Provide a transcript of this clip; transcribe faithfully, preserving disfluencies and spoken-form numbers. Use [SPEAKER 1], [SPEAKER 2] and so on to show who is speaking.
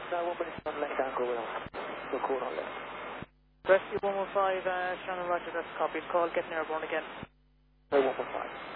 [SPEAKER 1] No, one minute on left angle with us. We'll call on left.
[SPEAKER 2] Rescue one one five, uh, Shannon Roger, that's copied. Call, getting airborne again.
[SPEAKER 1] No, one one five.